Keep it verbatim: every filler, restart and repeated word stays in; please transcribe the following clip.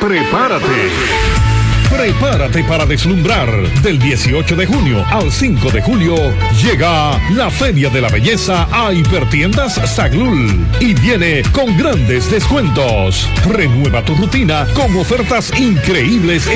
prepárate. Prepárate para deslumbrar. Del dieciocho de junio al cinco de julio llega la Feria de la Belleza a Hipertiendas Saglul y viene con grandes descuentos. Renueva tu rutina con ofertas increíbles